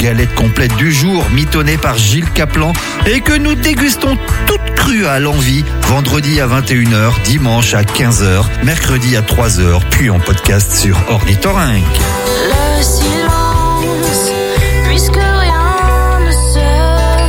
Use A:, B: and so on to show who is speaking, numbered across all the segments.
A: galette complète du jour, mitonnée par Gilles Caplan, et que nous dégustons toute crue à l'envie, vendredi à 21h, dimanche à 15h, mercredi à 3h, puis en podcast sur Ornithorynque.
B: Le silence, puisque rien ne se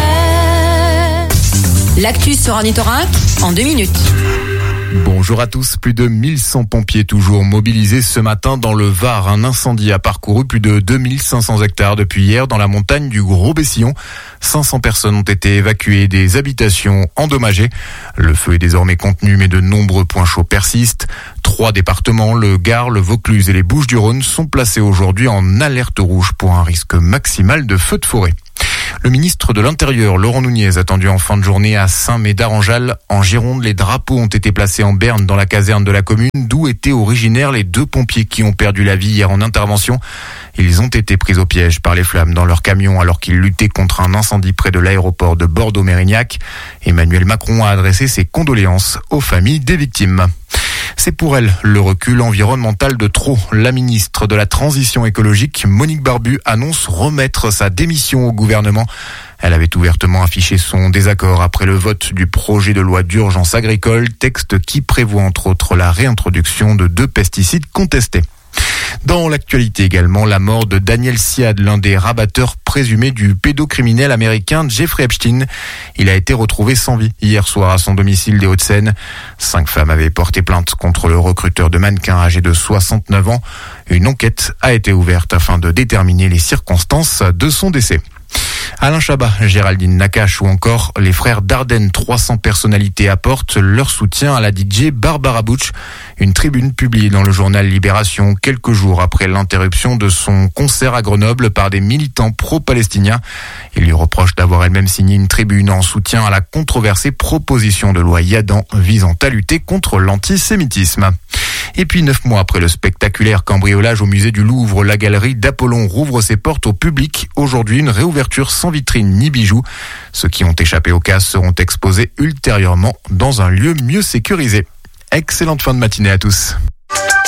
B: fait.
C: L'actu sur Ornithorynque en 2 minutes.
D: Bonjour à tous, plus de 1100 pompiers toujours mobilisés ce matin dans le Var. Un incendie a parcouru plus de 2500 hectares depuis hier dans la montagne du Gros-Bessillon. 500 personnes ont été évacuées, des habitations endommagées. Le feu est désormais contenu, mais de nombreux points chauds persistent. 3 départements, le Gard, le Vaucluse et les Bouches-du-Rhône, sont placés aujourd'hui en alerte rouge pour un risque maximal de feux de forêt. Le ministre de l'Intérieur, Laurent Nunez, attendu en fin de journée à Saint-Médard-en-Jalles. En Gironde, les drapeaux ont été placés en berne dans la caserne de la commune, d'où étaient originaires les 2 pompiers qui ont perdu la vie hier en intervention. Ils ont été pris au piège par les flammes dans leur camion alors qu'ils luttaient contre un incendie près de l'aéroport de Bordeaux-Mérignac. Emmanuel Macron a adressé ses condoléances aux familles des victimes. C'est pour elle le recul environnemental de trop. La ministre de la Transition écologique, Monique Barbu, annonce remettre sa démission au gouvernement. Elle avait ouvertement affiché son désaccord après le vote du projet de loi d'urgence agricole, texte qui prévoit entre autres la réintroduction de 2 pesticides contestés. Dans l'actualité également, la mort de Daniel Siad, l'un des rabatteurs présumés du pédocriminel américain Jeffrey Epstein. Il a été retrouvé sans vie hier soir à son domicile des Hauts-de-Seine. 5 femmes avaient porté plainte contre le recruteur de mannequins âgé de 69 ans. Une enquête a été ouverte afin de déterminer les circonstances de son décès. Alain Chabat, Géraldine Nakache ou encore les frères Dardenne, 300 personnalités apportent leur soutien à la DJ Barbara Butch. Une tribune publiée dans le journal Libération quelques jours après l'interruption de son concert à Grenoble par des militants pro-palestiniens. Ils lui reprochent d'avoir elle-même signé une tribune en soutien à la controversée proposition de loi Yadan visant à lutter contre l'antisémitisme. Et puis 9 mois après le spectaculaire cambriolage au musée du Louvre, la galerie d'Apollon rouvre ses portes au public. Aujourd'hui, une réouverture sans vitrine ni bijoux. Ceux qui ont échappé aux casses seront exposés ultérieurement dans un lieu mieux sécurisé. Excellente fin de matinée à tous.